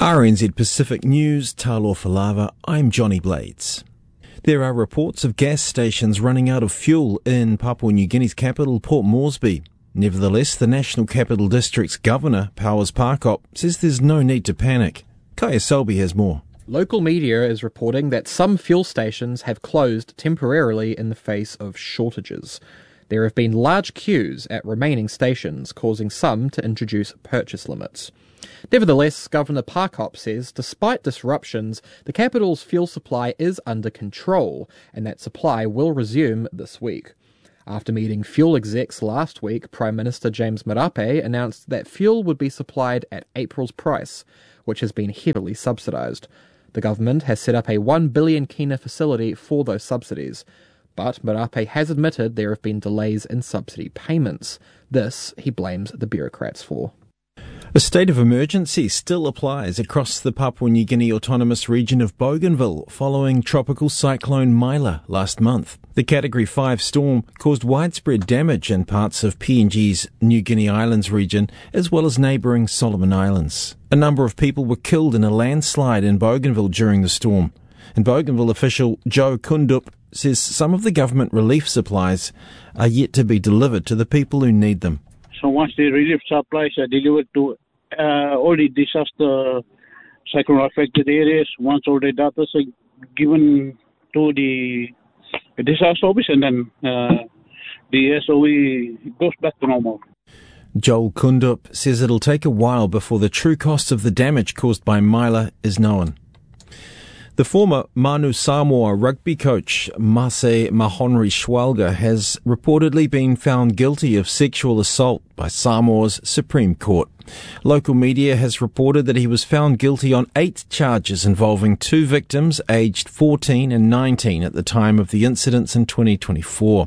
RNZ Pacific News, Talofa Lava, I'm Johnny Blades. There are reports of gas stations running out of fuel in Papua New Guinea's capital, Port Moresby. Nevertheless, the National Capital District's governor, Powers Parkop, says there's no need to panic. Kaya Selby has more. Local media is reporting that some fuel stations have closed temporarily in the face of shortages. There have been large queues at remaining stations, causing some to introduce purchase limits. Nevertheless, Governor Parkop says despite disruptions, the capital's fuel supply is under control and that supply will resume this week. After meeting fuel execs last week, Prime Minister James Marape announced that fuel would be supplied at April's price, which has been heavily subsidised. The government has set up a 1 billion kina facility for those subsidies, but Marape has admitted there have been delays in subsidy payments. This he blames the bureaucrats for. A state of emergency still applies across the Papua New Guinea autonomous region of Bougainville following tropical cyclone Mila last month. The Category 5 storm caused widespread damage in parts of PNG's New Guinea Islands region as well as neighbouring Solomon Islands. A number of people were killed in a landslide in Bougainville during the storm. And Bougainville official Joe Kundup says some of the government relief supplies are yet to be delivered to the people who need them. So once the relief supplies are delivered to all the disaster cyclone-affected areas, once all the data are given to the disaster office, and then the SOE goes back to normal. Joel Kundup says it'll take a while before the true cost of the damage caused by Mila is known. The former Manu Samoa rugby coach Mase Mahonri Schwalga has reportedly been found guilty of sexual assault by Samoa's Supreme Court. Local media has reported that he was found guilty on 8 charges involving 2 victims aged 14 and 19 at the time of the incidents in 2024.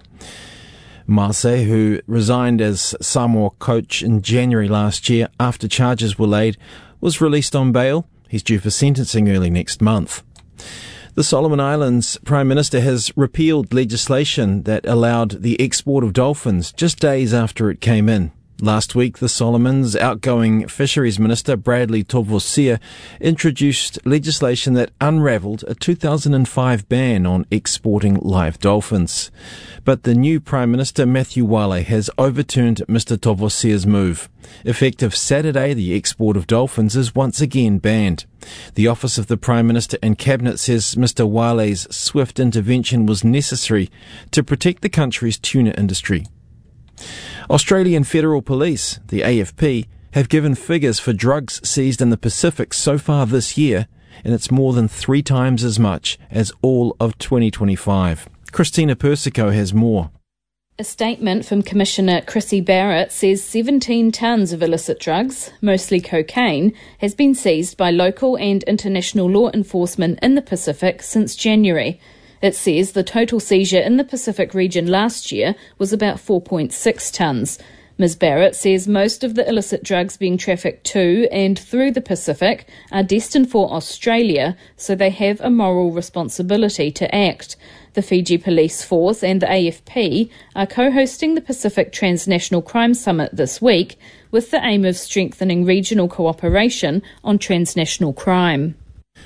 Mase, who resigned as Samoa coach in January last year after charges were laid, was released on bail. He's due for sentencing early next month. The Solomon Islands Prime Minister has repealed legislation that allowed the export of dolphins just days after it came in. Last week, the Solomons' outgoing Fisheries Minister, Bradley Tovosia, introduced legislation that unravelled a 2005 ban on exporting live dolphins. But the new Prime Minister, Matthew Wale, has overturned Mr Tovosia's move. Effective Saturday, the export of dolphins is once again banned. The Office of the Prime Minister and Cabinet says Mr Wale's swift intervention was necessary to protect the country's tuna industry. Australian Federal Police, the AFP, have given figures for drugs seized in the Pacific so far this year, and it's more than 3 times as much as all of 2025. Christina Persico has more. A statement from Commissioner Chrissy Barrett says 17 tonnes of illicit drugs, mostly cocaine, has been seized by local and international law enforcement in the Pacific since January. It says the total seizure in the Pacific region last year was about 4.6 tonnes. Ms Barrett says most of the illicit drugs being trafficked to and through the Pacific are destined for Australia, so they have a moral responsibility to act. The Fiji Police Force and the AFP are co-hosting the Pacific Transnational Crime Summit this week with the aim of strengthening regional cooperation on transnational crime.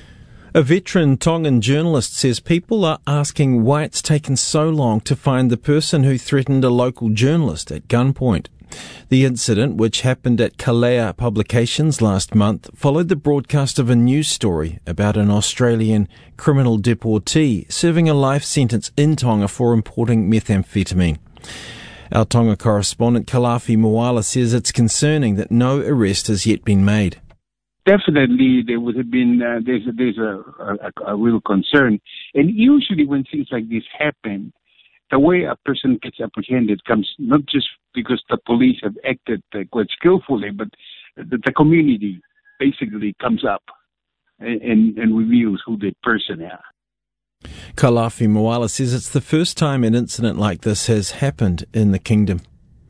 A veteran Tongan journalist says people are asking why it's taken so long to find the person who threatened a local journalist at gunpoint. The incident, which happened at Kalea Publications last month, followed the broadcast of a news story about an Australian criminal deportee serving a life sentence in Tonga for importing methamphetamine. Our Tonga correspondent Kalafi Moala says it's concerning that no arrest has yet been made. Definitely, there would have been there's a real concern, and usually when things like this happen, the way a person gets apprehended comes not just because the police have acted quite skillfully, but the community basically comes up and reveals who the person is. Kalafi Moala says it's the first time an incident like this has happened in the kingdom.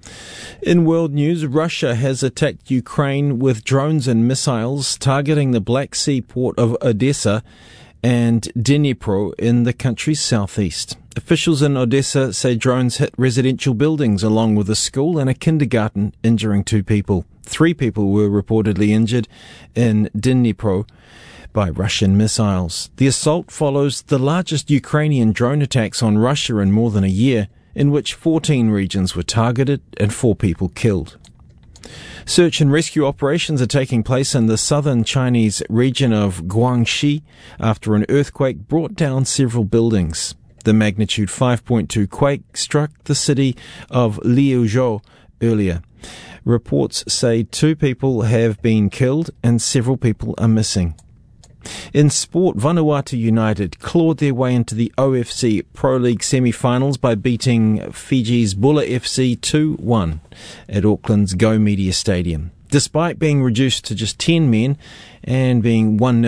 In world news, Russia has attacked Ukraine with drones and missiles targeting the Black Sea port of Odessa and Dnipro in the country's southeast. Officials in Odessa say drones hit residential buildings along with a school and a kindergarten, injuring 2 people. 3 people were reportedly injured in Dnipro by Russian missiles. The assault follows the largest Ukrainian drone attacks on Russia in more than a year, in which 14 regions were targeted and 4 people killed. Search and rescue operations are taking place in the southern Chinese region of Guangxi after an earthquake brought down several buildings. The magnitude 5.2 quake struck the city of Liuzhou earlier. Reports say 2 people have been killed and several people are missing. In sport, Vanuatu United clawed their way into the OFC Pro League semi-finals by beating Fiji's Bula FC 2-1 at Auckland's Go Media Stadium. Despite being reduced to just 10 men and being 1-0